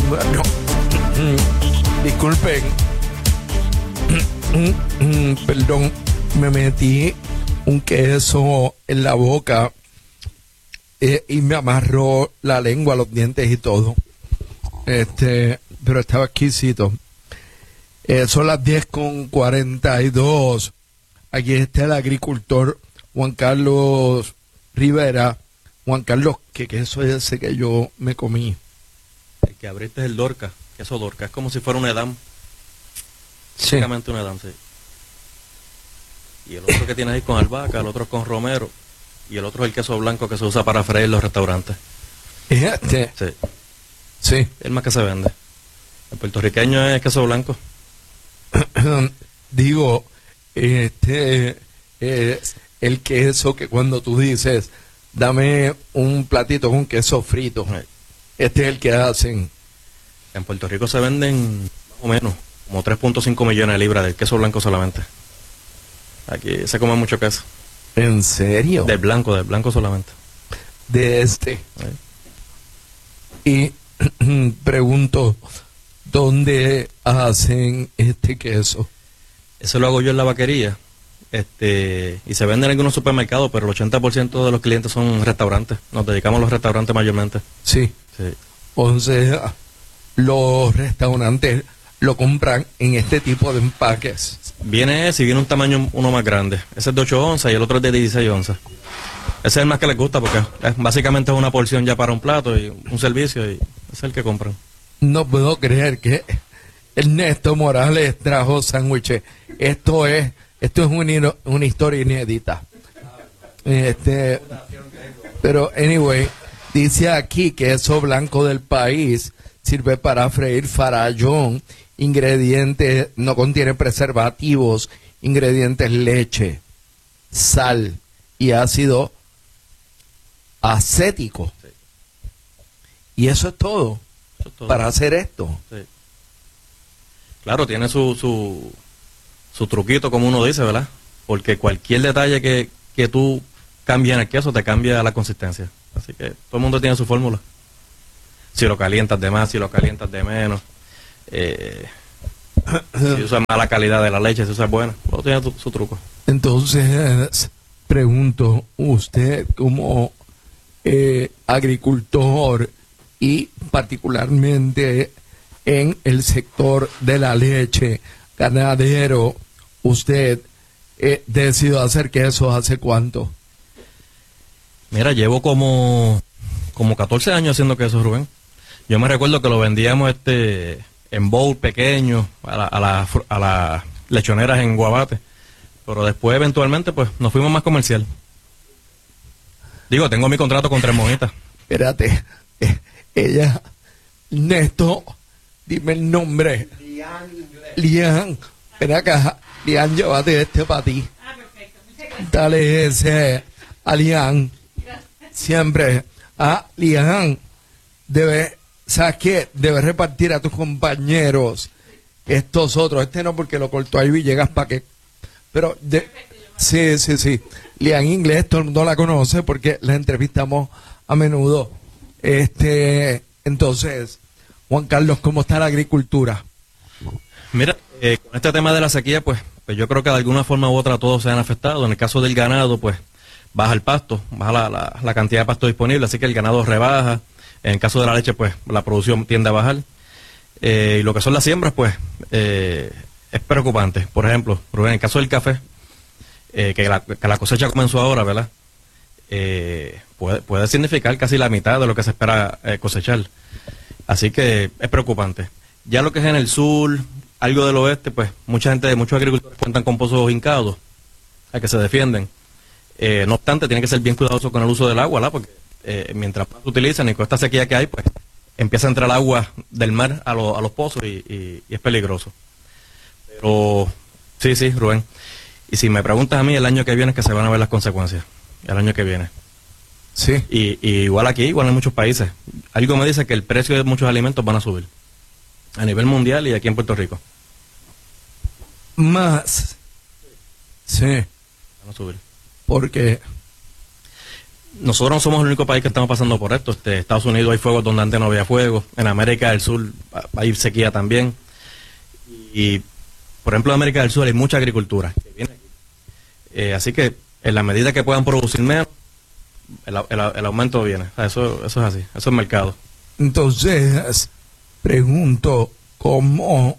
Bueno, disculpen. Perdón, me metí un queso en la boca y me amarró la lengua, los dientes y todo. Pero estaba exquisito. Son las 10:42. Aquí está el agricultor Juan Carlos Rivera. Juan Carlos, ¿qué queso es ese que yo me comí? El que abriste es el Dorca, queso Dorca. Es como si fuera un Edam. Sí. Básicamente un Edam, sí. Y el otro que tienes ahí con albahaca, el otro con romero. Y el otro es el queso blanco que se usa para freír en los restaurantes. Sí. Sí. El más que se vende. El puertorriqueño es queso blanco. Digo, es el queso que cuando tú dices, dame un platito con queso frito, este es el que hacen. En Puerto Rico se venden más o menos como 3.5 millones de libras del queso blanco solamente. Aquí se come mucho queso. ¿En serio? Del blanco solamente. De Y pregunto, ¿dónde hacen este queso? Eso lo hago yo en la vaquería. Y se vende en algunos supermercados, pero el 80% de los clientes son restaurantes. Nos dedicamos a los restaurantes mayormente. Sí. O sea, los restaurantes lo compran en este tipo de empaques. Viene un tamaño uno más grande. Ese es de 8 onzas y el otro es de 16 onzas. Ese es el más que les gusta porque básicamente es una porción ya para un plato y un servicio y ese es el que compran. No puedo creer que Ernesto Morales trajo sándwiches. Esto es una historia inédita. Pero anyway, dice aquí que queso blanco del país sirve para freír farallón, ingredientes, no contiene preservativos, ingredientes leche, sal y ácido acético. Sí. Y eso es todo para hacer esto. Sí. Claro, tiene su truquito, como uno dice, ¿verdad? Porque cualquier detalle que tú cambies en el queso te cambia la consistencia. Así que todo el mundo tiene su fórmula. Si lo calientas de más, si lo calientas de menos. Si usas mala calidad de la leche, si usas buena. Todo tiene su truco. Entonces, pregunto, usted como agricultor y particularmente en el sector de la leche, ganadero, usted decidió hacer queso ¿hace cuánto? Mira, llevo como 14 años haciendo queso, Rubén. Yo me recuerdo que lo vendíamos en bowl pequeño a las lechoneras en Guabate, pero después eventualmente pues nos fuimos más comercial. Digo, tengo mi contrato con Tres Mojitas. Espérate, ella, Néstor, dime el nombre. Lian, ven acá, Lian, llévate este para ti. Perfecto, muchas gracias. Dale ese a Lian. Siempre. Lian, ¿sabes qué? Debes repartir a tus compañeros estos otros. Este no, porque lo cortó ahí Villegas para que. Pero, sí. Lian Inglés, todo el mundo la conoce porque la entrevistamos a menudo. Entonces, Juan Carlos, ¿cómo está la agricultura? Mira, con este tema de la sequía, pues yo creo que de alguna forma u otra todos se han afectado. En el caso del ganado, pues baja el pasto, baja la cantidad de pasto disponible, así que el ganado rebaja. En el caso de la leche, pues la producción tiende a bajar. Y lo que son las siembras, pues es preocupante. Por ejemplo, Rubén, en el caso del café, que la cosecha comenzó ahora, ¿verdad? Puede significar casi la mitad de lo que se espera cosechar. Así que es preocupante. Ya lo que es en el sur, algo del oeste, pues muchos agricultores cuentan con pozos hincados a que se defienden. No obstante, tienen que ser bien cuidadosos con el uso del agua, ¿verdad? Porque mientras más se utilizan y con esta sequía que hay, pues empieza a entrar agua del mar a los pozos y es peligroso. Pero sí, Rubén. Y si me preguntas a mí, el año que viene es que se van a ver las consecuencias. El año que viene. Sí. Y igual aquí, igual en muchos países. Algo me dice que el precio de muchos alimentos van a subir. A nivel mundial y aquí en Puerto Rico. Más. Sí. Van a subir. Porque Nosotros no somos el único país que estamos pasando por esto. Estados Unidos hay fuegos donde antes no había fuego. En América del Sur hay sequía también. Y, por ejemplo, en América del Sur hay mucha agricultura que viene aquí. Así que, en la medida que puedan producir menos, el aumento viene. O sea, eso es así. Eso es mercado. Entonces, pregunto, ¿cómo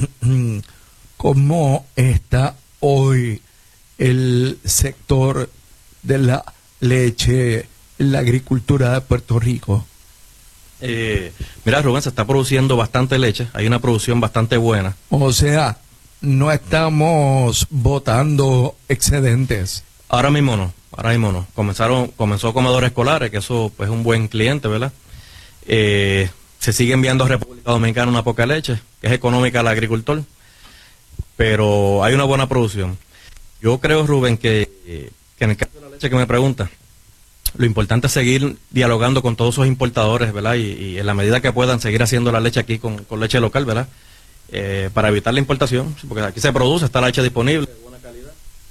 está hoy el sector de la leche en la agricultura de Puerto Rico? Mira, Rubén, se está produciendo bastante leche. Hay una producción bastante buena. O sea, no estamos botando excedentes. Ahora mismo no. Comenzó Comedores Escolares, que eso pues, es un buen cliente, ¿verdad? Se sigue enviando a República Dominicana una poca leche, que es económica al agricultor, pero hay una buena producción. Yo creo, Rubén, que en el caso de la leche que me pregunta, lo importante es seguir dialogando con todos esos importadores, ¿verdad? Y en la medida que puedan seguir haciendo la leche aquí con leche local, ¿verdad? Para evitar la importación, porque aquí se produce, está la leche disponible, de buena calidad.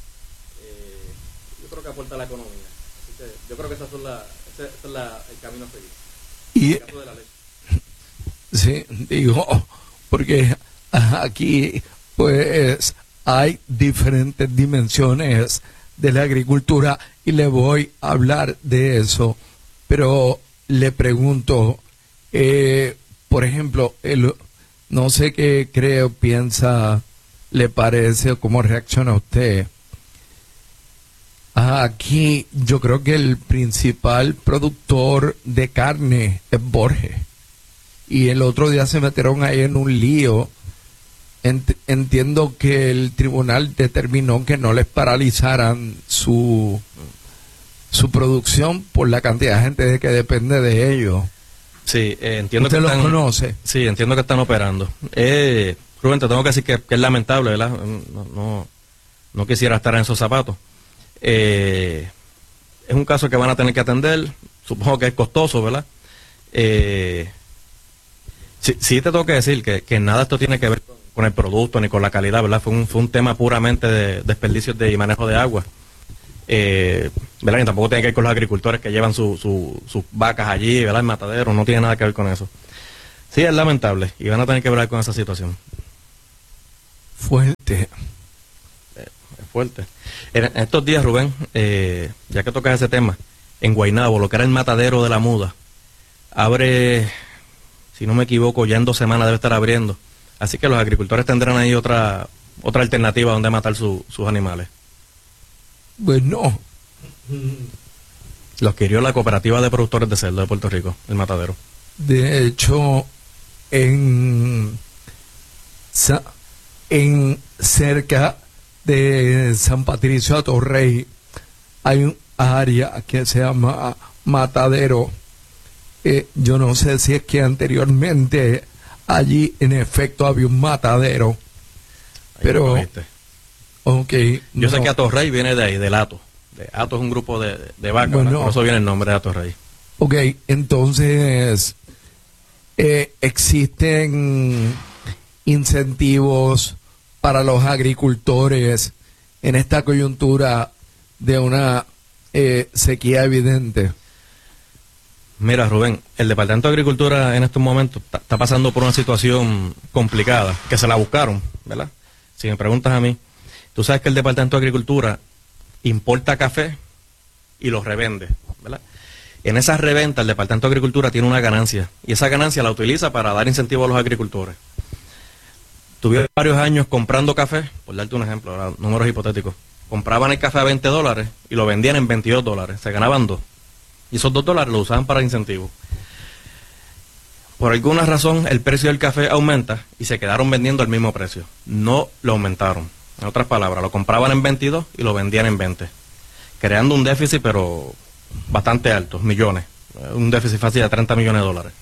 Yo creo que aporta a la economía. Así que yo creo que ese es el camino a seguir. Y, en el caso de la leche. sí, digo, porque aquí pues hay diferentes dimensiones de la agricultura y le voy a hablar de eso, pero le pregunto, por ejemplo, no sé qué cree o piensa, le parece o cómo reacciona usted. Aquí yo creo que el principal productor de carne es Borges. Y el otro día se metieron ahí en un lío. Entiendo que el tribunal determinó que no les paralizaran su producción por la cantidad de gente que depende de ellos. Sí, entiendo ¿Usted que los conoce? Sí, entiendo que están operando. Rubén, te tengo que decir que es lamentable, ¿verdad? No quisiera estar en esos zapatos. Es un caso que van a tener que atender. Supongo que es costoso, ¿verdad? Sí te tengo que decir que nada de esto tiene que ver con el producto ni con la calidad, ¿verdad? Fue un tema puramente de desperdicios y manejo de agua. ¿Verdad? Y tampoco tiene que ver con los agricultores que llevan sus vacas allí, ¿verdad? En matadero, no tiene nada que ver con eso. Sí, es lamentable y van a tener que hablar con esa situación. Fuerte. Es fuerte. En estos días, Rubén, ya que tocas ese tema, en Guaynabo, lo que era el matadero de la Muda, abre, si no me equivoco, ya en 2 semanas debe estar abriendo. Así que los agricultores tendrán ahí otra alternativa donde matar sus animales. Bueno, Los adquirió la Cooperativa de Productores de Cerdo de Puerto Rico, el matadero. de hecho, en cerca de San Patricio Atorrey hay un área que se llama Matadero. Yo no sé si es que anteriormente allí en efecto había un matadero, Ahí pero me cogiste. ok, Yo sé no. que Atorrey viene de ahí, del Hato. Hato es un grupo de vacas, Bueno. por eso viene el nombre de Atorrey. Ok, entonces existen incentivos para los agricultores en esta coyuntura de una sequía evidente. Mira, Rubén, el Departamento de Agricultura en estos momentos está pasando por una situación complicada, que se la buscaron, ¿verdad? Si me preguntas a mí, tú sabes que el Departamento de Agricultura importa café y los revende, ¿verdad? En esas reventas el Departamento de Agricultura tiene una ganancia, y esa ganancia la utiliza para dar incentivo a los agricultores. Tuvieron varios años comprando café, por darte un ejemplo, ¿verdad? Números hipotéticos. Compraban el café a $20 y lo vendían en $22, se ganaban 2. Y esos $2 los usaban para incentivos. Por alguna razón el precio del café aumenta y se quedaron vendiendo al mismo precio. No lo aumentaron. En otras palabras, lo compraban en 22 y lo vendían en 20. Creando un déficit, pero bastante alto, millones. Un déficit fácil de $30 millones.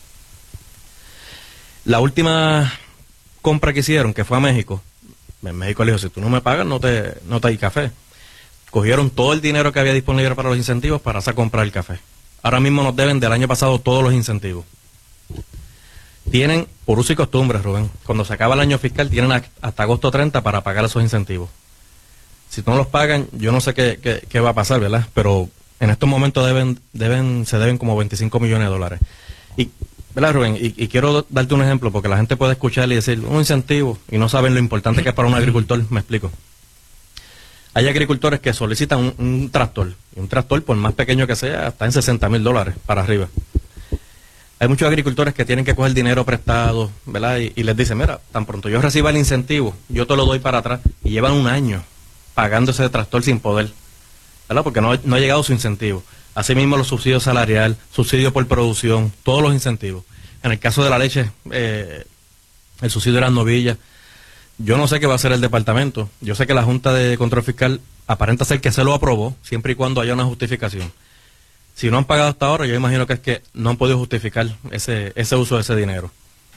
La última compra que hicieron, que fue a México, en México le dijo, si tú no me pagas, no te hay café. Cogieron todo el dinero que había disponible para los incentivos para hacer comprar el café. Ahora mismo nos deben del año pasado todos los incentivos. Tienen, por uso y costumbre, Rubén, cuando se acaba el año fiscal, tienen hasta agosto 30 para pagar esos incentivos. Si no los pagan, yo no sé qué va a pasar, ¿verdad? Pero En estos momentos se deben como 25 millones de dólares. Y, ¿verdad, Rubén? Y quiero darte un ejemplo, porque la gente puede escuchar y decir, un incentivo, y no saben lo importante que es para un agricultor. Me explico. Hay agricultores que solicitan un tractor, y un tractor, por más pequeño que sea, está en $60,000 para arriba. Hay muchos agricultores que tienen que coger dinero prestado, ¿verdad? Y les dicen, mira, tan pronto yo reciba el incentivo, yo te lo doy para atrás, y llevan un año pagando ese tractor sin poder, ¿verdad? Porque no ha llegado su incentivo. Asimismo, los subsidios salarial, subsidio por producción, todos los incentivos. En el caso de la leche, el subsidio de las novillas. Yo no sé qué va a hacer el departamento. Yo sé que la Junta de Control Fiscal aparenta ser que se lo aprobó, siempre y cuando haya una justificación. Si no han pagado hasta ahora, yo imagino que es que no han podido justificar ese uso de ese dinero.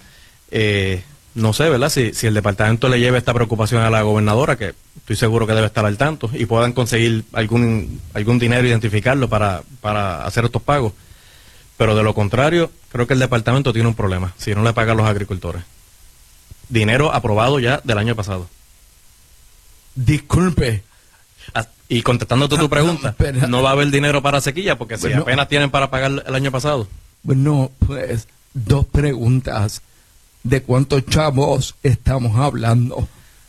No sé, ¿verdad? Si el departamento le lleve esta preocupación a la gobernadora, que estoy seguro que debe estar al tanto, y puedan conseguir algún dinero, identificarlo para hacer estos pagos. Pero de lo contrario, creo que el departamento tiene un problema, si no le pagan a los agricultores. Dinero aprobado ya del año pasado. Disculpe. Y contestando tu pregunta, no va a haber dinero para sequía, porque si apenas tienen para pagar el año pasado. Bueno, pues, dos preguntas. ¿De cuántos chavos estamos hablando?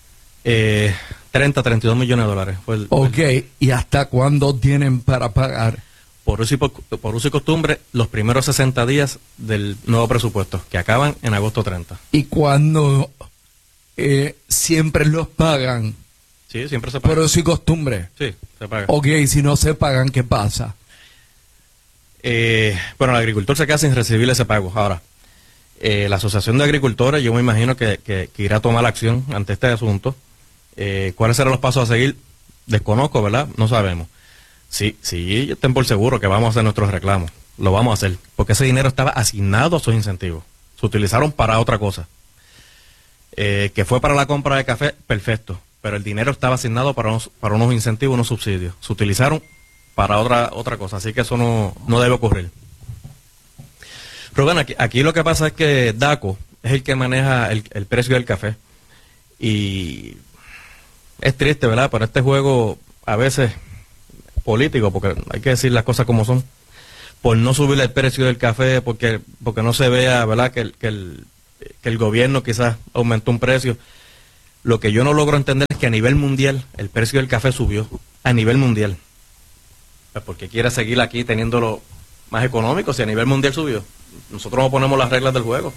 32 millones de dólares. Ok, ¿y hasta cuándo tienen para pagar? Por uso y costumbre, los primeros 60 días del nuevo presupuesto, que acaban en agosto 30. ¿Y cuándo siempre los pagan? Sí, siempre se pagan. Por uso y costumbre. Sí, se paga. Ok, si no se pagan, ¿qué pasa? Bueno, el agricultor se queda sin recibir ese pago. Ahora, la Asociación de Agricultores, yo me imagino que irá a tomar acción ante este asunto. ¿Cuáles serán los pasos a seguir? Desconozco, ¿verdad? No sabemos. Sí, estén por seguro que vamos a hacer nuestros reclamos. Lo vamos a hacer, porque ese dinero estaba asignado a sus incentivos. Se utilizaron para otra cosa. Que fue para la compra de café, perfecto. Pero el dinero estaba asignado para unos incentivos, unos subsidios. Se utilizaron para otra cosa, así que eso no debe ocurrir. Rubén, aquí lo que pasa es que DACO es el que maneja el precio del café. Y es triste, ¿verdad? Pero este juego a veces político, porque hay que decir las cosas como son, por no subir el precio del café, porque no se vea, ¿verdad?, que el gobierno quizás aumentó un precio. Lo que yo no logro entender es que a nivel mundial el precio del café subió, a nivel mundial. Pues porque quiere seguir aquí teniéndolo más económico, si a nivel mundial subió. Nosotros no ponemos las reglas del juego.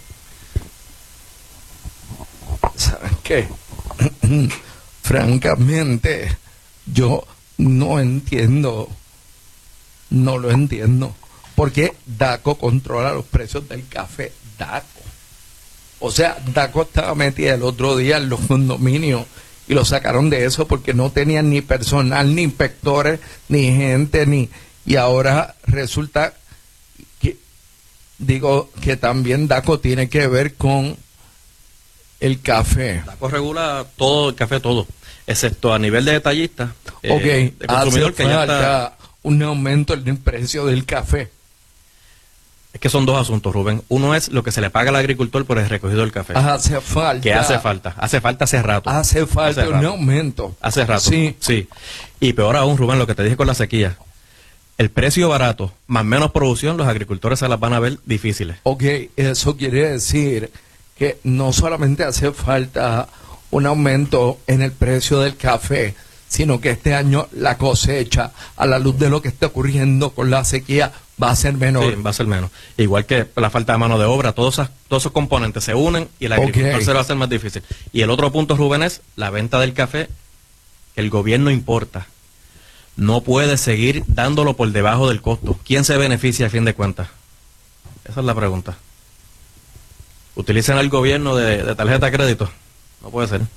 ¿Saben qué? Francamente, yo no lo entiendo. Porque DACO controla los precios del café. DACO. O sea, DACO estaba metida el otro día en los condominios y lo sacaron de eso porque no tenían ni personal, ni inspectores, ni gente, y ahora resulta que también DACO tiene que ver con el café. DACO regula todo el café, todo, excepto a nivel de detallista. Ok, de consumidor, hace que ya falta está. Un aumento en el precio del café. Es que son dos asuntos, Rubén. Uno es lo que se le paga al agricultor por el recogido del café. Hace falta. Que hace falta hace rato. Hace falta un aumento. Hace rato. Sí. Y peor aún, Rubén, lo que te dije con la sequía. El precio barato, más menos producción, los agricultores se las van a ver difíciles. Ok, eso quiere decir que no solamente hace falta un aumento en el precio del café, sino que este año la cosecha, a la luz de lo que está ocurriendo con la sequía, va a ser menor. Sí, va a ser menos. Igual que la falta de mano de obra, todos esos componentes se unen y el agricultor se lo va a hacer más difícil. Y el otro punto, Rubén, es la venta del café que el gobierno importa. No puede seguir dándolo por debajo del costo. ¿Quién se beneficia a fin de cuentas? Esa es la pregunta. ¿Utilizan al gobierno de tarjeta de crédito? No puede ser.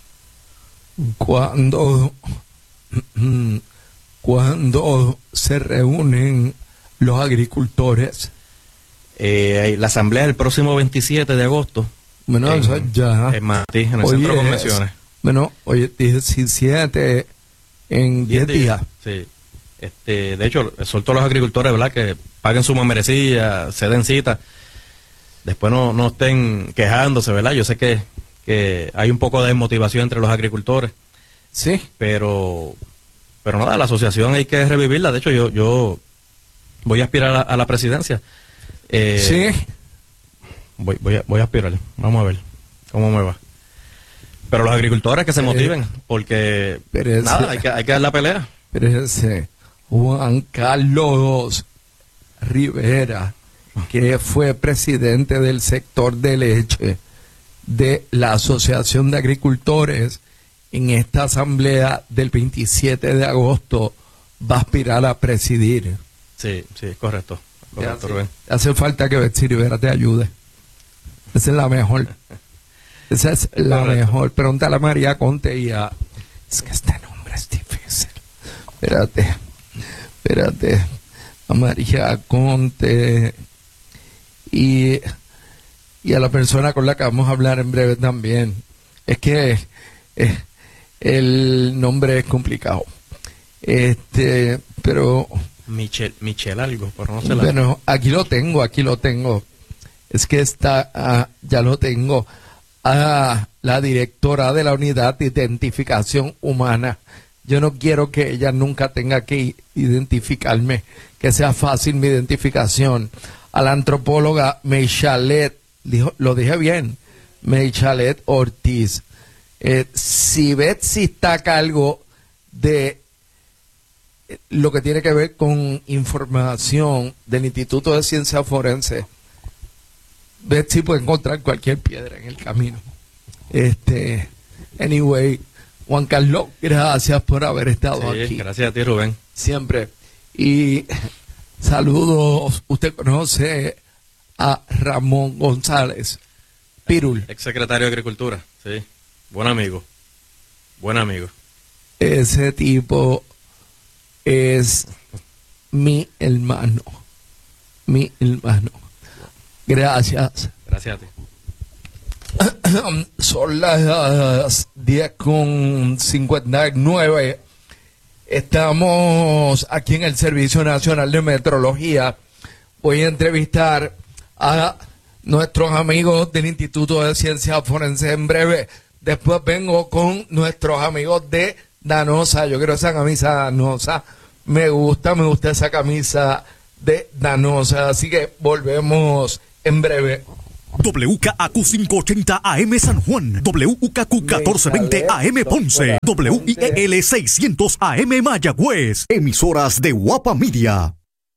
Cuando se reúnen los agricultores, la asamblea es el próximo 27 de agosto. Bueno, eso ya. En Matí, en el centro de convenciones. Bueno, hoy es 17, en 10 días. Sí. De hecho, soltó a los agricultores, ¿verdad?, que paguen su membresía, se den cita. Después no estén quejándose, ¿verdad? Yo sé que hay un poco de desmotivación entre los agricultores. Sí. Pero Pero nada, la asociación hay que revivirla. De hecho, yo voy a aspirar a la presidencia. Sí. Voy a aspirar. Vamos a ver cómo me va. Pero los agricultores que se motiven, porque nada, hay que dar la pelea. Pero ese Juan Carlos Rivera, que fue presidente del sector de leche de la Asociación de Agricultores, en esta asamblea del 27 de agosto va a aspirar a presidir. Sí, es correcto. Rubén. Hace falta que Betsy Rivera te ayude. Esa es la mejor. Esa es la mejor. Pregúntale a María Conte y a... Es que este nombre es difícil. Espérate. A María Conte y a la persona con la que vamos a hablar en breve también. Es que el nombre es complicado. Pero... Michelle algo, por no sé la... Bueno, aquí lo tengo. Es que ya lo tengo. La directora de la Unidad de Identificación Humana. Yo no quiero que ella nunca tenga que identificarme, que sea fácil mi identificación. A la antropóloga Mechalet, lo dije bien, Mechalet Ortiz. Si Betsy está a cargo de lo que tiene que ver con información del Instituto de Ciencia Forense, Betsy puede encontrar cualquier piedra en el camino. Anyway, Juan Carlos, gracias por haber estado aquí. Gracias a ti, Rubén. Siempre. Y saludos. Usted conoce a Ramón González Pirul, exsecretario de Agricultura. Sí, buen amigo. Ese tipo es mi hermano. Gracias. Gracias a ti. Son las 10:59. Estamos aquí en el Servicio Nacional de Meteorología. Voy a entrevistar a nuestros amigos del Instituto de Ciencias Forenses en breve. Después vengo con nuestros amigos de Danosa. Yo quiero esa camisa Danosa. Me gusta esa camisa de Danosa. Así que volvemos en breve. WKAQ 580 AM San Juan, WKQ 1420 AM Ponce, WIEL 600 AM Mayagüez, emisoras de Guapa Media.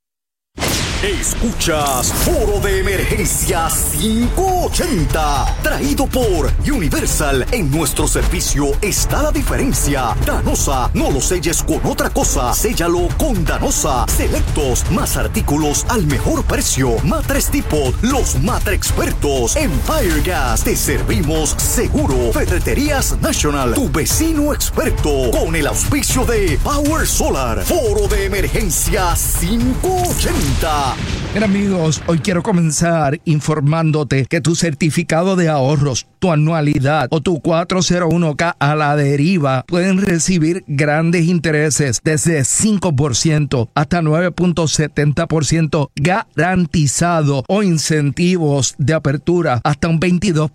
Escuchas Foro de Emergencia 580, traído por Universal. En nuestro servicio está la diferencia. Danosa, no lo selles con otra cosa, séllalo con Danosa. Selectos, más artículos al mejor precio. Matres Tipo, los Matre Expertos. Empire Gas, te servimos seguro. Ferreterías National, tu vecino experto. Con el auspicio de Power Solar. Foro de Emergencia 580. Bien, amigos, hoy quiero comenzar informándote que tu certificado de ahorros, tu anualidad o tu 401k a la deriva pueden recibir grandes intereses desde 5% hasta 9.70% garantizado o incentivos de apertura hasta un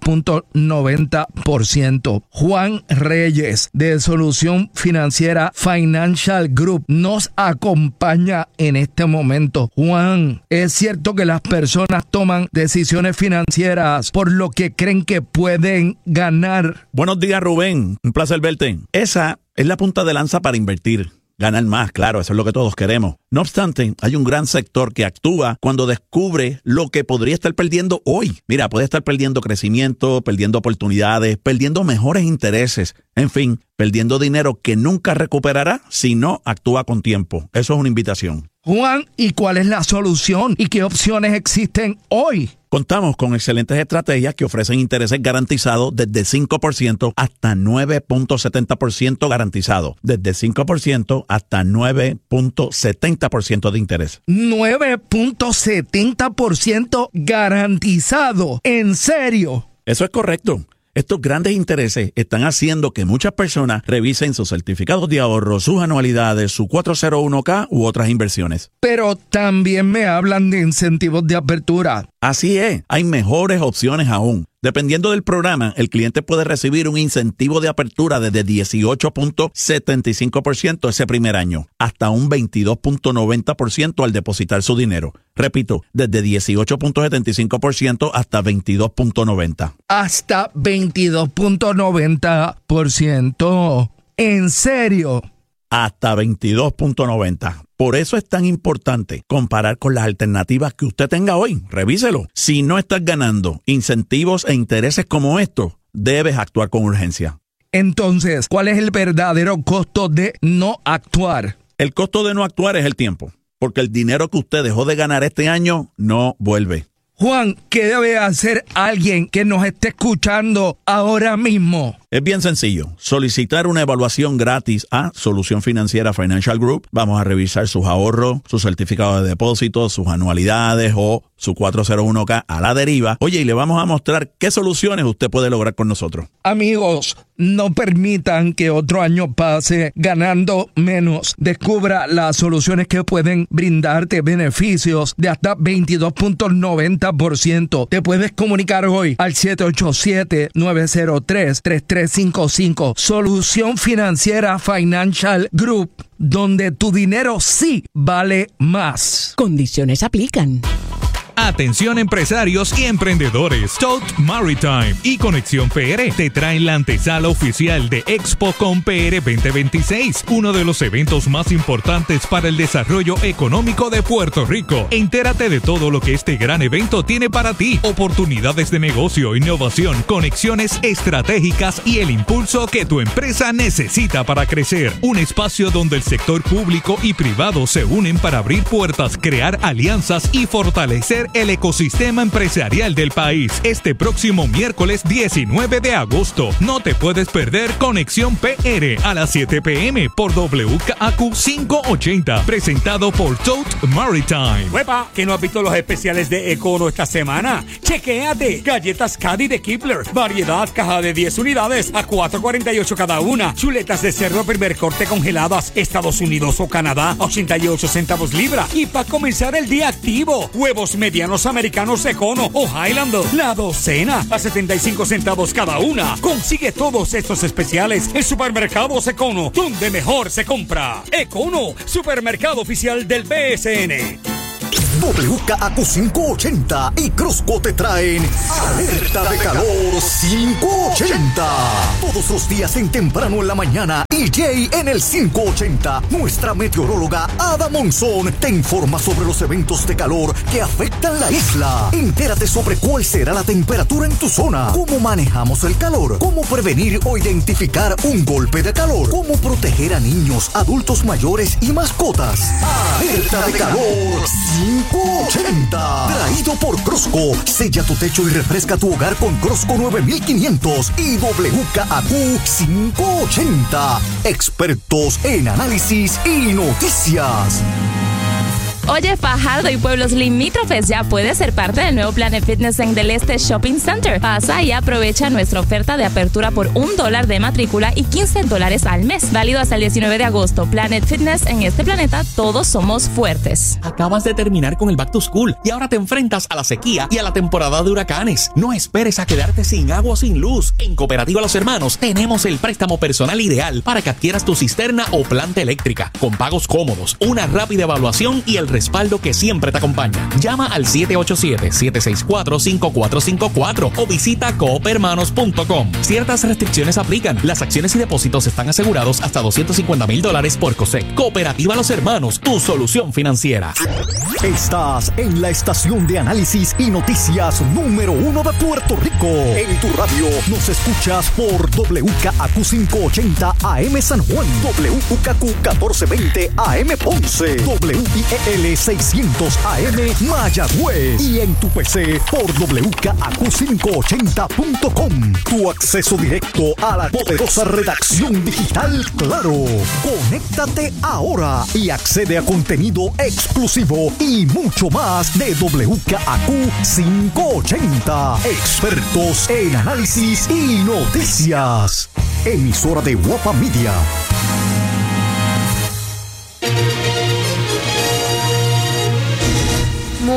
22.90%. Juan Reyes de Solución Financiera Financial Group nos acompaña en este momento. Juan, es cierto que las personas toman decisiones financieras por lo que creen que pueden ganar. Buenos días, Rubén. Un placer verte. Esa es la punta de lanza para invertir. Ganar más, claro, eso es lo que todos queremos. No obstante, hay un gran sector que actúa cuando descubre lo que podría estar perdiendo hoy. Mira, puede estar perdiendo crecimiento, perdiendo oportunidades, perdiendo mejores intereses, en fin, perdiendo dinero que nunca recuperará si no actúa con tiempo. Eso es una invitación. Juan, ¿y cuál es la solución y qué opciones existen hoy? Contamos con excelentes estrategias que ofrecen intereses garantizados desde 5% hasta 9.70% garantizado. Desde 5% hasta 9.70% de interés. 9.70% garantizado. ¿En serio? Eso es correcto. Estos grandes intereses están haciendo que muchas personas revisen sus certificados de ahorro, sus anualidades, su 401k u otras inversiones. Pero también me hablan de incentivos de apertura. Así es, hay mejores opciones aún. Dependiendo del programa, el cliente puede recibir un incentivo de apertura desde 18.75% ese primer año, hasta un 22.90% al depositar su dinero. Repito, desde 18.75% hasta 22.90%. Hasta 22.90%. ¿En serio? Hasta 22.90%. Por eso es tan importante comparar con las alternativas que usted tenga hoy. Revíselo. Si no estás ganando incentivos e intereses como estos, debes actuar con urgencia. Entonces, ¿cuál es el verdadero costo de no actuar? El costo de no actuar es el tiempo, porque el dinero que usted dejó de ganar este año no vuelve. Juan, ¿qué debe hacer alguien que nos esté escuchando ahora mismo? Es bien sencillo. Solicitar una evaluación gratis a Solución Financiera Financial Group. Vamos a revisar sus ahorros, sus certificados de depósito, sus anualidades o su 401k a la deriva. Oye, y le vamos a mostrar qué soluciones usted puede lograr con nosotros. Amigos, no permitan que otro año pase ganando menos. Descubra las soluciones que pueden brindarte beneficios de hasta 22.90%. Te puedes comunicar hoy al 787-903-3355. Solución Financiera Financial Group, donde tu dinero sí vale más. Condiciones aplican. Atención empresarios y emprendedores. Tote Maritime y Conexión PR te traen la antesala oficial de ExpoCon PR 2026, uno de los eventos más importantes para el desarrollo económico de Puerto Rico. Entérate de todo lo que este gran evento tiene para ti: oportunidades de negocio, innovación, conexiones estratégicas y el impulso que tu empresa necesita para crecer. Un espacio donde el sector público y privado se unen para abrir puertas, crear alianzas y fortalecer el ecosistema empresarial del país. Este próximo miércoles 19 de agosto. No te puedes perder Conexión PR a las 7 p.m. por WKAQ 580, presentado por Tote Maritime. ¡Huepa! ¿Que no has visto los especiales de Econo esta semana? ¡Chequéate! Galletas Caddy de Kipler, variedad, caja de 10 unidades a $4.48 cada una. Chuletas de cerdo primer corte congeladas, Estados Unidos o Canadá, 88 centavos libra. Y para comenzar el día activo, huevos medianos americanos Econo o Highlander, la docena a 75 centavos cada una. Consigue todos estos especiales en Supermercados Econo, donde mejor se compra. Econo, supermercado oficial del BSN. WKAQ 580 y Crosco te traen Alerta de Calor 580. Todos los días en temprano en la mañana, EJ en el 580. Nuestra meteoróloga Ada Monzón te informa sobre los eventos de calor que afectan la isla. Entérate sobre cuál será la temperatura en tu zona, cómo manejamos el calor, cómo prevenir o identificar un golpe de calor, cómo proteger a niños, adultos mayores y mascotas. Alerta de Calor 580. Traído por Crosco. Sella tu techo y refresca tu hogar con Crosco 9500 y WKAQ 580. Expertos en análisis y noticias. Oye, Fajardo y pueblos limítrofes, ya puedes ser parte del nuevo Planet Fitness en Del Este Shopping Center. Pasa y aprovecha nuestra oferta de apertura por $1 de matrícula y $15 al mes. Válido hasta el 19 de agosto. Planet Fitness, en este planeta todos somos fuertes. Acabas de terminar con el Back to School y ahora te enfrentas a la sequía y a la temporada de huracanes. No esperes a quedarte sin agua o sin luz. En Cooperativa Los Hermanos tenemos el préstamo personal ideal para que adquieras tu cisterna o planta eléctrica, con pagos cómodos, una rápida evaluación y el respaldo que siempre te acompaña. Llama al 787-764-5454 o visita coopermanos.com. Ciertas restricciones aplican. Las acciones y depósitos están asegurados hasta $250,000 por COSEC. Cooperativa Los Hermanos, tu solución financiera. Estás en la estación de análisis y noticias número 1 de Puerto Rico. En tu radio nos escuchas por WKAQ 580 AM San Juan, WKAQ 1420 AM Ponce, WIEL 600 AM Mayagüez y en tu PC por WKAQ580.com. Tu acceso directo a la poderosa redacción digital Claro. Conéctate ahora y accede a contenido exclusivo y mucho más de WKAQ 580. Expertos en análisis y noticias. Emisora de Guapa Media.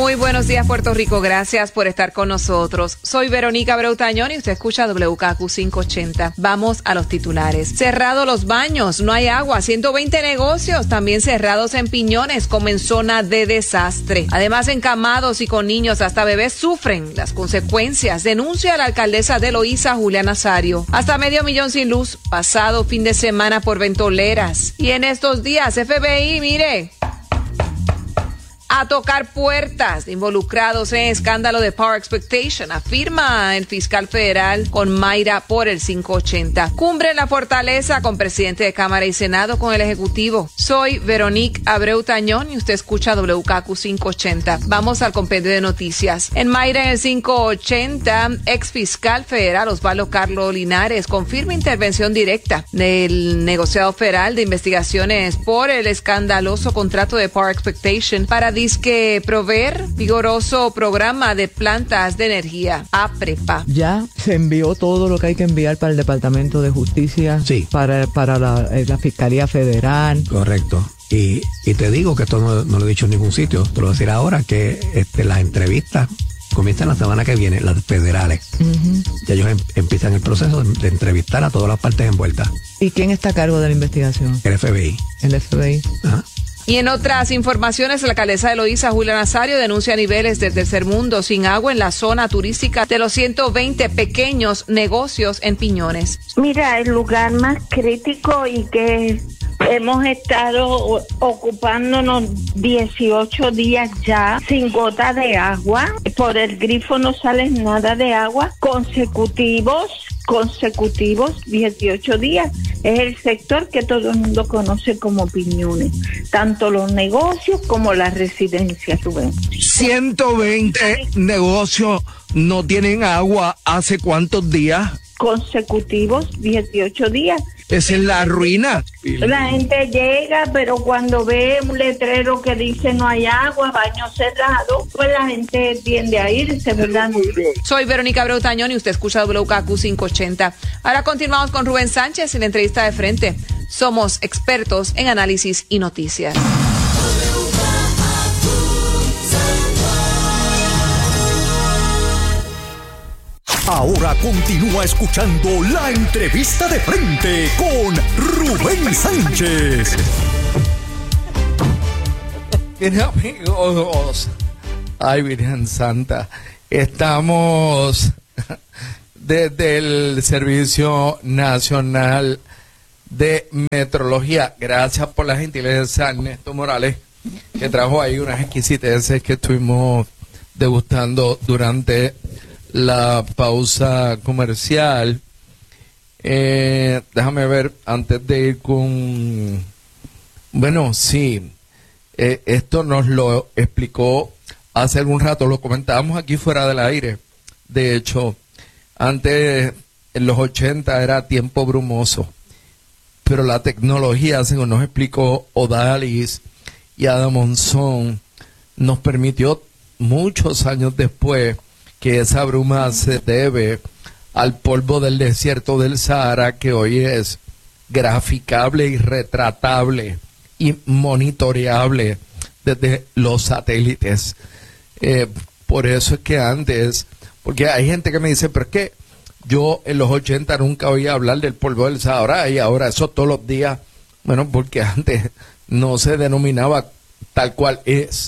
Muy buenos días, Puerto Rico. Gracias por estar con nosotros. Soy Verónica Abreu Tañón y usted escucha WKQ 580. Vamos a los titulares. Cerrados los baños, no hay agua. 120 negocios también cerrados en Piñones, como en zona de desastre. Además, encamados y con niños hasta bebés sufren las consecuencias. Denuncia la alcaldesa de Loíza, Julia Nazario. Hasta 500,000 sin luz pasado fin de semana por ventoleras. Y en estos días, FBI, mire, a tocar puertas de involucrados en escándalo de Power Expectation, afirma el fiscal federal con Mayra por el 580. Cumbre en la Fortaleza con presidente de Cámara y Senado con el Ejecutivo. Soy Veronique Abreu Tañón y usted escucha WKQ 580. Vamos al compendio de noticias. En Mayra en el 580, ex fiscal federal Osvaldo Carlos Linares confirma intervención directa del negociado federal de investigaciones por el escandaloso contrato de Power Expectation para disque proveer vigoroso programa de plantas de energía a PREPA. Ya se envió todo lo que hay que enviar para el Departamento de Justicia, sí, para la Fiscalía Federal. Correcto. Y te digo que esto no lo he dicho en ningún sitio, te lo voy a decir ahora, que las entrevistas comienzan la semana que viene, las federales. Uh-huh. Ya ellos empiezan el proceso de entrevistar a todas las partes envueltas. ¿Y quién está a cargo de la investigación? El FBI. El FBI. Ajá. Y en otras informaciones, la alcaldesa de Loíza, Julia Nazario, denuncia niveles del tercer mundo sin agua en la zona turística de los 120 pequeños negocios en Piñones. Mira, el lugar más crítico y que hemos estado ocupándonos 18 días ya sin gota de agua. Por el grifo no sale nada de agua. Consecutivos 18 días. Es el sector que todo el mundo conoce como Piñones, tanto los negocios como las residencias. 120 negocios no tienen agua. ¿Hace cuántos días? Consecutivos, 18 días. Esa es la ruina. La gente llega, pero cuando ve un letrero que dice no hay agua, baño cerrado, pues la gente tiende a irse, ¿verdad? Soy Verónica Abreu Tañón y usted escucha WKQ 580. Ahora continuamos con Rubén Sánchez en la entrevista de frente. Somos expertos en análisis y noticias. Ahora continúa escuchando la entrevista de frente con Rubén Sánchez. Bien, amigos, ay, Virgen Santa, estamos desde el Servicio Nacional de Metrología. Gracias por la gentileza, Ernesto Morales, que trajo ahí unas exquisiteces que estuvimos degustando durante la pausa comercial. Déjame ver, antes de ir con... Bueno, sí, esto nos lo explicó hace algún rato, lo comentábamos aquí fuera del aire. De hecho, antes, en los 80, era tiempo brumoso, pero la tecnología, según nos explicó Odalis y Adam Monzón, nos permitió muchos años después que esa bruma se debe al polvo del desierto del Sahara, que hoy es graficable y retratable y monitoreable desde los satélites. Por eso es que antes, porque hay gente que me dice, pero es que yo en los 80 nunca oía hablar del polvo del Sahara y ahora eso todos los días. Bueno, porque antes no se denominaba tal cual es.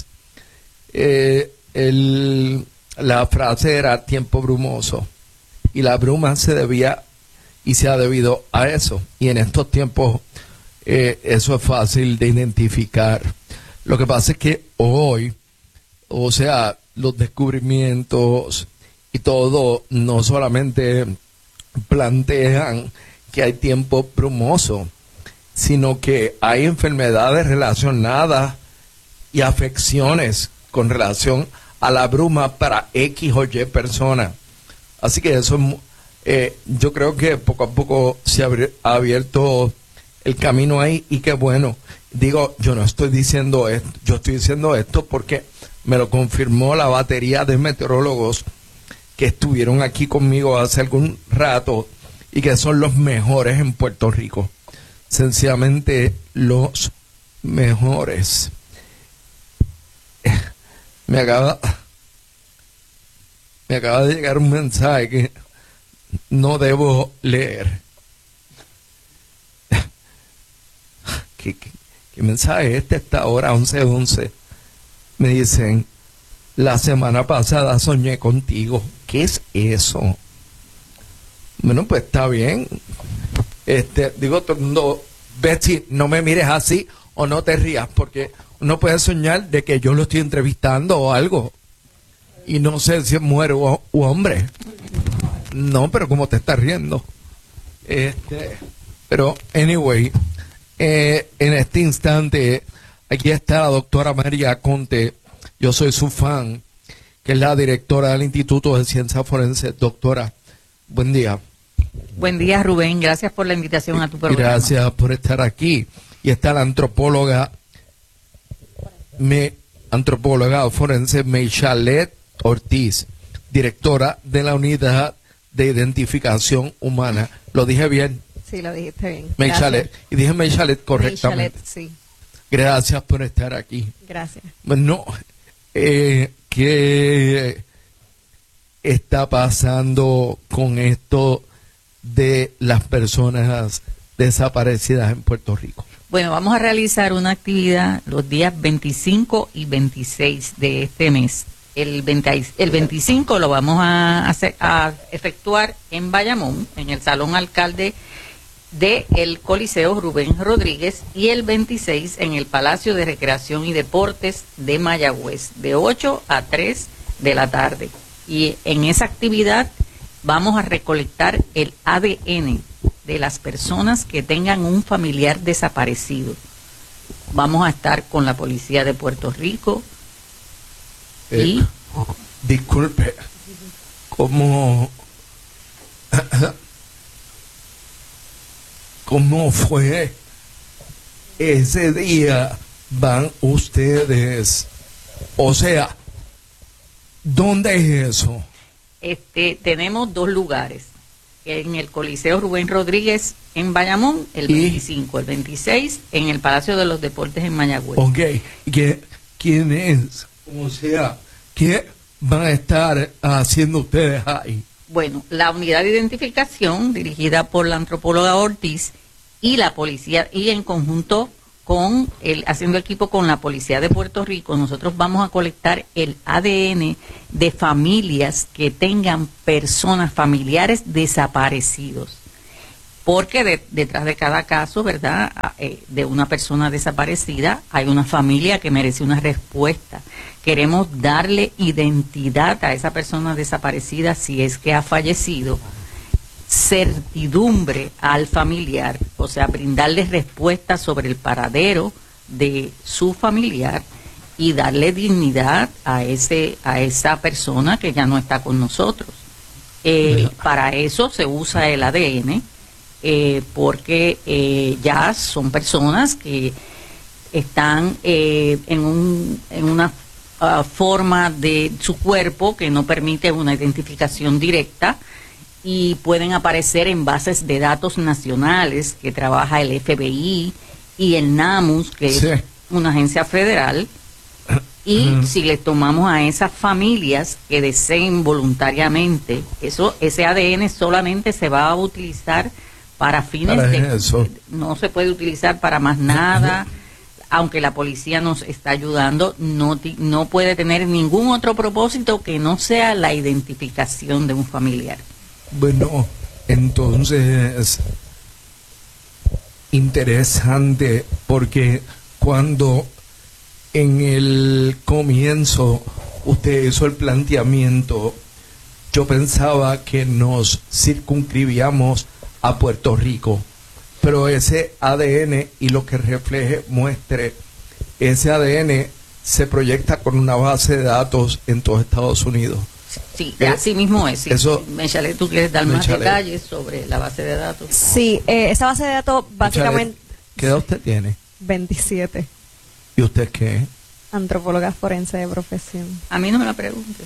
La frase era tiempo brumoso y la bruma se debía y se ha debido a eso, y en estos tiempos eso es fácil de identificar. Lo que pasa es que hoy, o sea, los descubrimientos y todo no solamente plantean que hay tiempo brumoso, sino que hay enfermedades relacionadas y afecciones con relación a la bruma para X o Y persona. Así que eso yo creo que poco a poco se ha abierto el camino ahí, y qué bueno. Digo, yo no estoy diciendo esto, yo estoy diciendo esto porque me lo confirmó la batería de meteorólogos que estuvieron aquí conmigo hace algún rato y que son los mejores en Puerto Rico. Sencillamente los mejores. Me acaba de llegar un mensaje que no debo leer. ¿Qué mensaje es esta hora 11:11? Me dicen, la semana pasada soñé contigo. ¿Qué es eso? Bueno, pues está bien. Digo, todo el mundo, Betsy, no me mires así o no te rías, porque uno puede soñar de que yo lo estoy entrevistando o algo. Y no sé si es mujer u hombre. No, pero como te estás riendo. Pero, anyway, en este instante, aquí está la doctora María Conte. Yo soy su fan, que es la directora del Instituto de Ciencias Forenses. Doctora, buen día. Buen día, Rubén. Gracias por la invitación a tu programa. Gracias por estar aquí. Y está la antropóloga forense Meishalet Ortiz, directora de la Unidad de Identificación Humana. ¿Lo dije bien? Sí, lo dijiste bien. Meishalet. Y dije Meishalet correctamente. Meishalet, sí. Gracias por estar aquí. Gracias. Bueno, ¿qué está pasando con esto de las personas desaparecidas en Puerto Rico? Bueno, vamos a realizar una actividad los días 25 y 26 de este mes. El 25 lo vamos a efectuar en Bayamón, en el Salón Alcalde del Coliseo Rubén Rodríguez, y el 26 en el Palacio de Recreación y Deportes de Mayagüez, de 8 a 3 de la tarde. Y en esa actividad vamos a recolectar el ADN de las personas que tengan un familiar desaparecido. Vamos a estar con la Policía de Puerto Rico. Disculpe, ¿cómo fue ese día? ¿Van ustedes? O sea, ¿dónde es eso? Tenemos 2 lugares. En el Coliseo Rubén Rodríguez en Bayamón, el 25, el 26 en el Palacio de los Deportes en Mayagüez. Ok, ¿quién es? O sea, ¿qué van a estar haciendo ustedes ahí? Bueno, la unidad de identificación dirigida por la antropóloga Ortiz y la policía, y en conjunto con haciendo equipo con la Policía de Puerto Rico, nosotros vamos a colectar el ADN de familias que tengan personas, familiares desaparecidos. Porque detrás de cada caso, ¿verdad?, de una persona desaparecida, hay una familia que merece una respuesta. Queremos darle identidad a esa persona desaparecida si es que ha fallecido, certidumbre al familiar, o sea, brindarle respuesta sobre el paradero de su familiar y darle dignidad a esa persona que ya no está con nosotros. Para eso se usa el ADN, porque ya son personas que están en una forma de su cuerpo que no permite una identificación directa, y pueden aparecer en bases de datos nacionales que trabaja el FBI y el NAMUS, que es una agencia federal. Y si le tomamos a esas familias que deseen voluntariamente, ese ADN solamente se va a utilizar para fines no se puede utilizar para más nada. Aunque la policía nos está ayudando, no puede tener ningún otro propósito que no sea la identificación de un familiar. Bueno, entonces, interesante, porque cuando en el comienzo usted hizo el planteamiento, yo pensaba que nos circunscribíamos a Puerto Rico, pero ese ADN y lo que refleje, muestre, ese ADN se proyecta con una base de datos en todo Estados Unidos. Sí, así mismo es. Sí. Eso, Meishalet, ¿tú quieres dar más detalles sobre la base de datos? Sí, esa base de datos básicamente... ¿Qué edad usted tiene? 27. ¿Y usted qué es? Antropóloga forense de profesión. A mí no me la preguntes.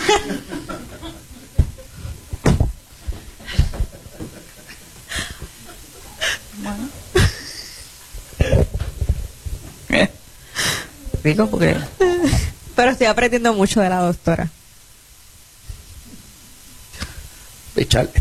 Bueno. Digo porque Pero estoy aprendiendo mucho de la doctora. Echarle.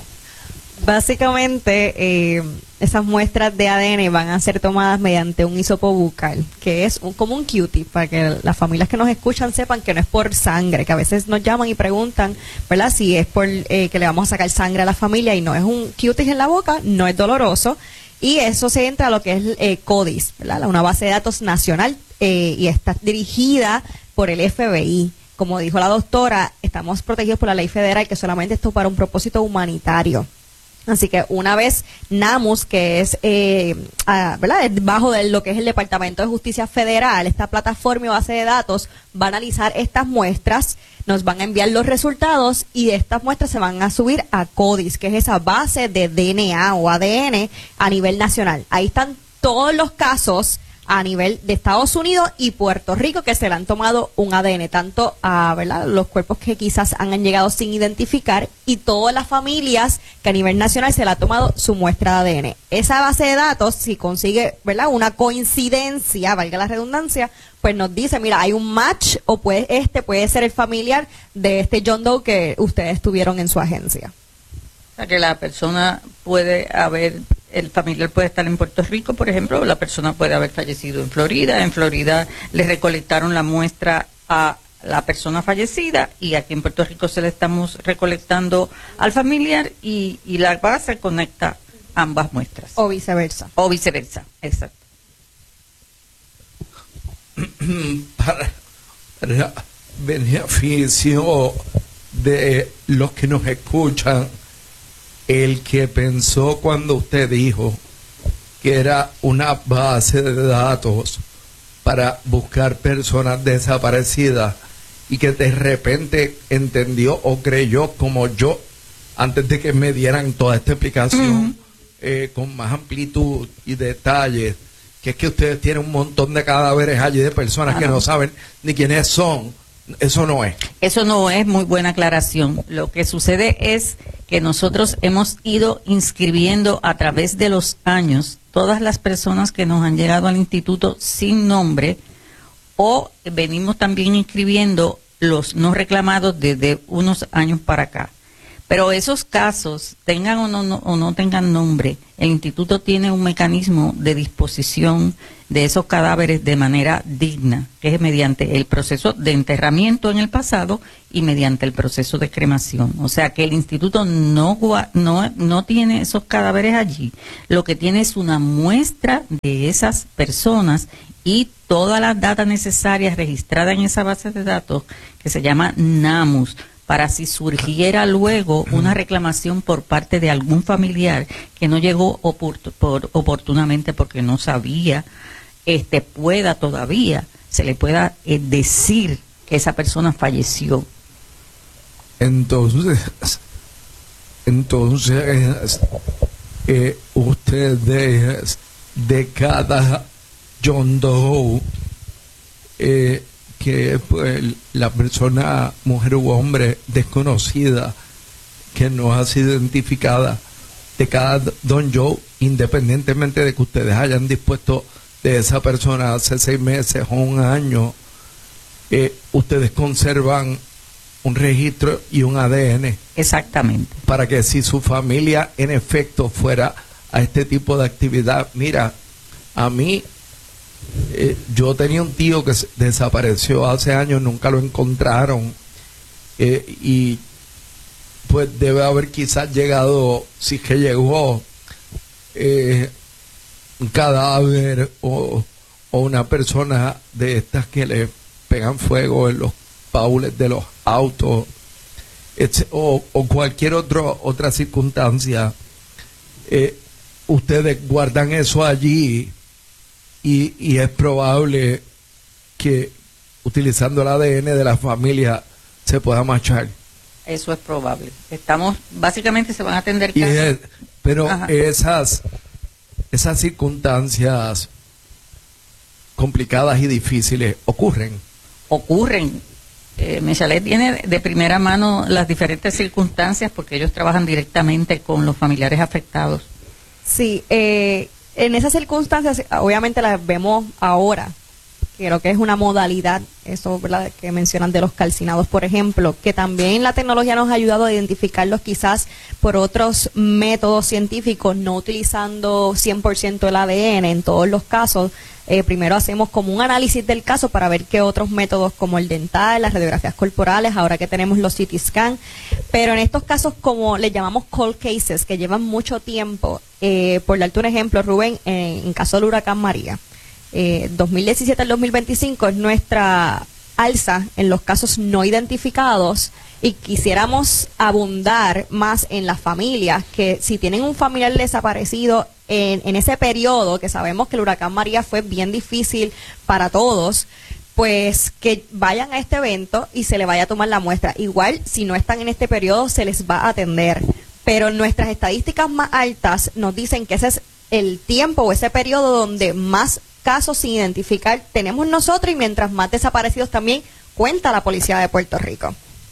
Básicamente, esas muestras de ADN van a ser tomadas mediante un hisopo bucal, que es como un Q-tip, para que las familias que nos escuchan sepan que no es por sangre, que a veces nos llaman y preguntan, ¿verdad?, si es por que le vamos a sacar sangre a la familia, y no, es un Q-tip en la boca, no es doloroso, y eso se entra a lo que es CODIS, ¿verdad?, una base de datos nacional, y está dirigida por el FBI. Como dijo la doctora, estamos protegidos por la ley federal, que solamente esto para un propósito humanitario. Así que una vez NAMUS, que es ¿verdad?, debajo de lo que es el Departamento de Justicia Federal, esta plataforma y base de datos va a analizar estas muestras, nos van a enviar los resultados y estas muestras se van a subir a CODIS, que es esa base de DNA o ADN a nivel nacional. Ahí están todos los casos a nivel de Estados Unidos y Puerto Rico que se le han tomado un ADN, tanto a, ¿verdad?, los cuerpos que quizás han llegado sin identificar, y todas las familias que a nivel nacional se le ha tomado su muestra de ADN. Esa base de datos, si consigue, ¿verdad?, una coincidencia, valga la redundancia, pues nos dice, mira, hay un match, o puede ser el familiar de este John Doe que ustedes tuvieron en su agencia. O sea, que la persona el familiar puede estar en Puerto Rico, por ejemplo, o la persona puede haber fallecido en Florida. En Florida le recolectaron la muestra a la persona fallecida, y aquí en Puerto Rico se le estamos recolectando al familiar, y la base conecta ambas muestras. O viceversa. O viceversa, exacto. Para beneficio de los que nos escuchan, el que pensó cuando usted dijo que era una base de datos para buscar personas desaparecidas, y que de repente entendió o creyó como yo, antes de que me dieran toda esta explicación con más amplitud y detalles, que es que ustedes tienen un montón de cadáveres allí de personas que no saben ni quiénes son. Eso no es. Eso no es, muy buena aclaración. Lo que sucede es que nosotros hemos ido inscribiendo a través de los años todas las personas que nos han llegado al instituto sin nombre, o venimos también inscribiendo los no reclamados desde unos años para acá. Pero esos casos, tengan o no tengan nombre, el instituto tiene un mecanismo de disposición de esos cadáveres de manera digna, que es mediante el proceso de enterramiento en el pasado y mediante el proceso de cremación. O sea que el instituto no tiene esos cadáveres allí, lo que tiene es una muestra de esas personas y todas las datas necesarias registradas en esa base de datos que se llama NAMUS, para si surgiera luego una reclamación por parte de algún familiar que no llegó oportunamente porque no sabía, se le pueda decir que esa persona falleció. Entonces ustedes de cada John Doe, que pues la persona, mujer u hombre desconocida que no ha sido identificada, de cada Don Joe, independientemente de que ustedes hayan dispuesto de esa persona hace 6 meses o un año, ustedes conservan un registro y un ADN. Exactamente. Para que si su familia en efecto fuera a este tipo de actividad, mira, a mí yo tenía un tío que desapareció hace años, nunca lo encontraron, y pues debe haber quizás llegado, si es que llegó, un cadáver o una persona de estas que le pegan fuego en los baúles de los autos, o cualquier otra circunstancia. Ustedes guardan eso allí, y es probable que utilizando el ADN de la familia se pueda machar. Eso es probable. Básicamente se van a atender casos. Pero esas circunstancias complicadas y difíciles ocurren. Michelet tiene de primera mano las diferentes circunstancias porque ellos trabajan directamente con los familiares afectados. Sí, en esas circunstancias obviamente las vemos ahora, creo que es una modalidad, eso, ¿verdad?, que mencionan de los calcinados, por ejemplo, que también la tecnología nos ha ayudado a identificarlos quizás por otros métodos científicos, no utilizando 100% el ADN en todos los casos. Primero hacemos como un análisis del caso para ver qué otros métodos, como el dental, las radiografías corporales, ahora que tenemos los CT scan, pero en estos casos, como le llamamos cold cases, que llevan mucho tiempo, por darte un ejemplo, Rubén, en caso del huracán María, 2017 al 2025 es nuestra alza en los casos no identificados, y quisiéramos abundar más en las familias que si tienen un familiar desaparecido en ese periodo, que sabemos que el huracán María fue bien difícil para todos, pues que vayan a este evento y se le vaya a tomar la muestra. Igual, si no están en este periodo, se les va a atender, pero nuestras estadísticas más altas nos dicen que ese es el tiempo o ese periodo donde más casos sin identificar tenemos nosotros, y mientras más desaparecidos también cuenta la Policía de Puerto Rico.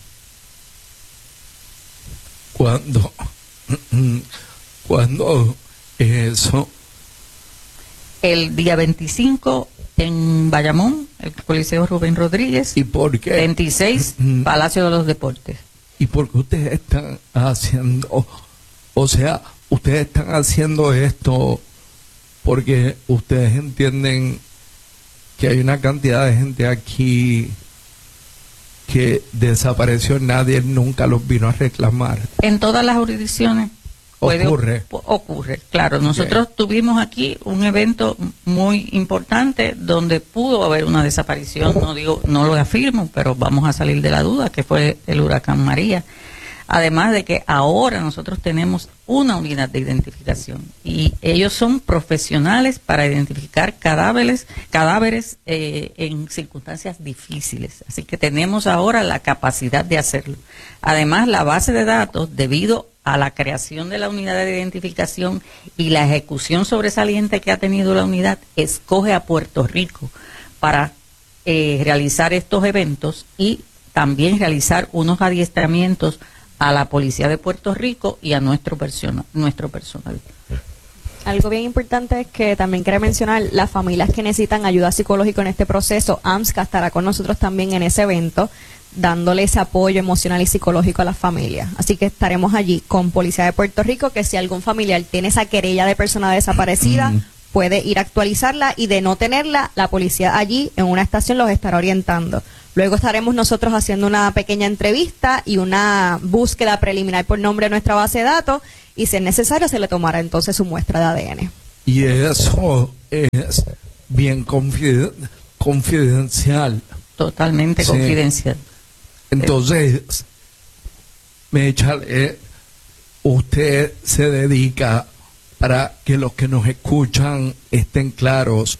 ¿Cuándo eso? El día 25 en Bayamón, el Coliseo Rubén Rodríguez. ¿Y por qué? 26, Palacio de los Deportes. ¿Y por qué ustedes están haciendo, o sea, ustedes están haciendo esto porque ustedes entienden que hay una cantidad de gente aquí que desapareció, nadie nunca los vino a reclamar? En todas las jurisdicciones ocurre, claro. Nosotros tuvimos aquí un evento muy importante donde pudo haber una desaparición, no lo afirmo, pero vamos a salir de la duda, que fue el huracán María. Además de que ahora nosotros tenemos una unidad de identificación y ellos son profesionales para identificar cadáveres en circunstancias difíciles. Así que tenemos ahora la capacidad de hacerlo. Además, la base de datos, debido a la creación de la unidad de identificación y la ejecución sobresaliente que ha tenido la unidad, escoge a Puerto Rico para realizar estos eventos y también realizar unos adiestramientos a la Policía de Puerto Rico y a nuestro personal. Algo bien importante es que también quiero mencionar las familias que necesitan ayuda psicológica en este proceso. AMSCA estará con nosotros también en ese evento, dándole ese apoyo emocional y psicológico a las familias. Así que estaremos allí con Policía de Puerto Rico, que si algún familiar tiene esa querella de persona desaparecida, puede ir a actualizarla, y de no tenerla, la policía allí en una estación los estará orientando. Luego estaremos nosotros haciendo una pequeña entrevista y una búsqueda preliminar por nombre de nuestra base de datos, y si es necesario se le tomará entonces su muestra de ADN. Y eso es bien confidencial. Totalmente confidencial. Entonces, Méchale, usted se dedica, para que los que nos escuchan estén claros.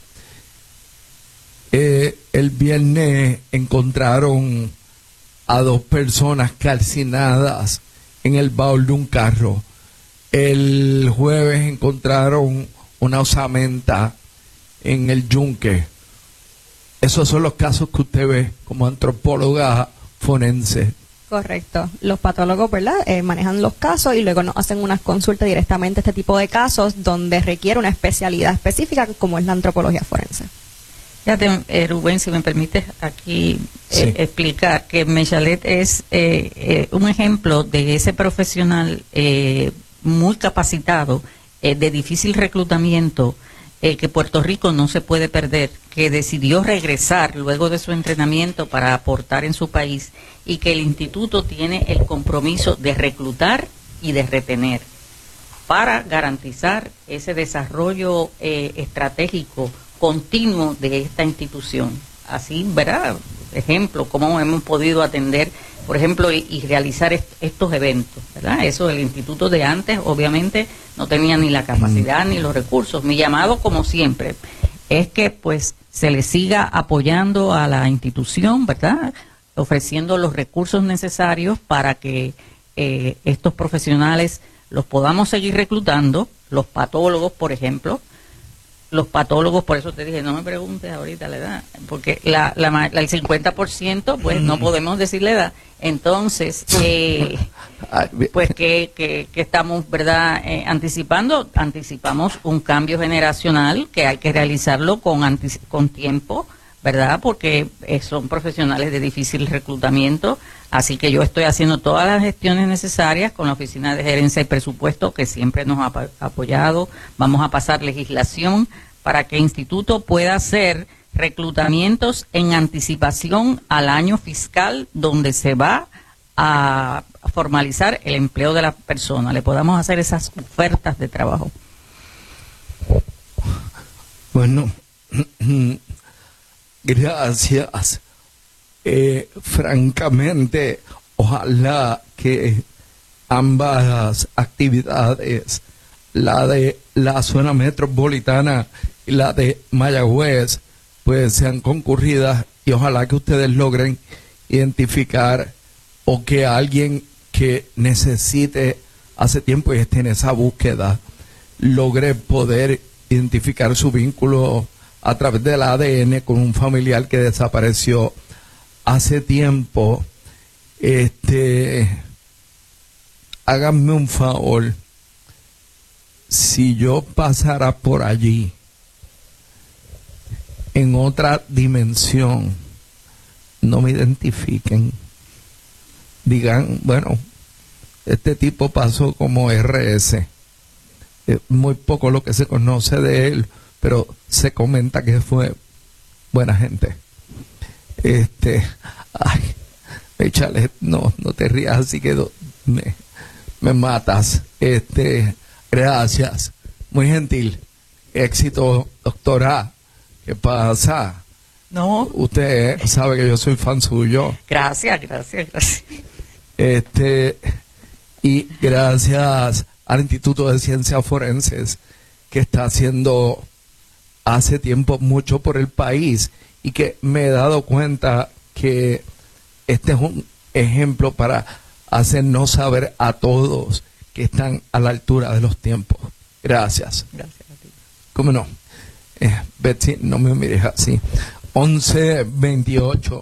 El viernes encontraron a 2 personas calcinadas en el baúl de un carro. El jueves encontraron una osamenta en el yunque. Esos son los casos que usted ve como antropóloga forense. Correcto. Los patólogos, ¿verdad?, manejan los casos y luego nos hacen unas consultas directamente a este tipo de casos donde requiere una especialidad específica como es la antropología forense. Fíjate, Rubén, si me permites aquí explicar que Mechalet es un ejemplo de ese profesional muy capacitado, de difícil reclutamiento, que Puerto Rico no se puede perder, que decidió regresar luego de su entrenamiento para aportar en su país, y que el instituto tiene el compromiso de reclutar y de retener para garantizar ese desarrollo estratégico continuo de esta institución. Así, ¿verdad? Ejemplo, cómo hemos podido atender, por ejemplo, y realizar estos eventos, ¿verdad? Eso el instituto de antes, obviamente, no tenía ni la capacidad ni los recursos. Mi llamado, como siempre, es que pues se le siga apoyando a la institución, ¿verdad?, ofreciendo los recursos necesarios para que estos profesionales los podamos seguir reclutando. Los patólogos, por ejemplo, por eso te dije, no me preguntes ahorita la edad, porque el 50%, pues no podemos decir la edad. Entonces, pues que estamos, ¿verdad?, anticipamos un cambio generacional que hay que realizarlo con tiempo, ¿verdad? Porque son profesionales de difícil reclutamiento, así que yo estoy haciendo todas las gestiones necesarias con la Oficina de Gerencia y Presupuesto, que siempre nos ha apoyado. Vamos a pasar legislación para que el instituto pueda hacer reclutamientos en anticipación al año fiscal, donde se va a formalizar el empleo de la persona, le podamos hacer esas ofertas de trabajo. Bueno, gracias. Francamente, ojalá que ambas actividades, la de la zona metropolitana y la de Mayagüez, pues sean concurridas, y ojalá que ustedes logren identificar, o que alguien que necesite hace tiempo y esté en esa búsqueda logre poder identificar su vínculo a través del ADN con un familiar que desapareció hace tiempo. Háganme un favor, si yo pasara por allí en otra dimensión, no me identifiquen, digan, bueno, este tipo pasó como RS. Muy poco lo que se conoce de él, pero se comenta que fue buena gente. Ay, échale, no te rías, así que me matas. Gracias, muy gentil. Éxito, doctora. ¿Qué pasa? No. Usted sabe que yo soy fan suyo. Gracias. Y gracias al Instituto de Ciencias Forenses, que está haciendo hace tiempo mucho por el país, y que me he dado cuenta que este es un ejemplo para hacernos saber a todos que están a la altura de los tiempos. Gracias. Gracias a ti. ¿Cómo no? Betsy, no me mires así. 11:28.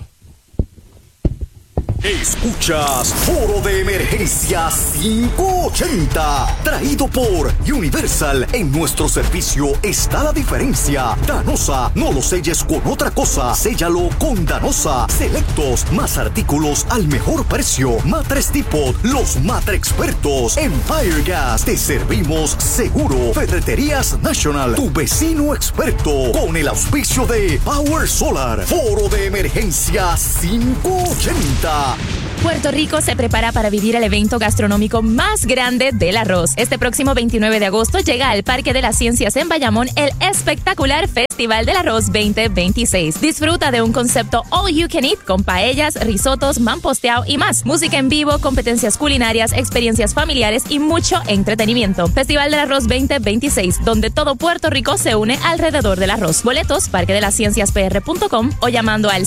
Escuchas Foro de Emergencia 580, traído por Universal. En nuestro servicio está la diferencia. Danosa, no lo selles con otra cosa, séllalo con Danosa. Selectos, más artículos al mejor precio. Matres Depot, los matre expertos. Empire Gas, te servimos seguro. Ferreterías National, tu vecino experto. Con el auspicio de Power Solar. Foro de Emergencia 580. Puerto Rico se prepara para vivir el evento gastronómico más grande del arroz. Este próximo 29 de agosto llega al Parque de las Ciencias en Bayamón el espectacular Festival del Arroz 2026. Disfruta de un concepto all you can eat con paellas, risotos, mamposteado y más. Música en vivo, competencias culinarias, experiencias familiares y mucho entretenimiento. Festival del Arroz 2026, donde todo Puerto Rico se une alrededor del arroz. Boletos, parquedelacienciaspr.com o llamando al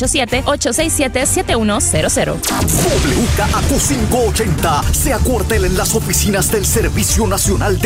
787-867-7100. WKAQ 580 se acuartela en las oficinas del Servicio Nacional de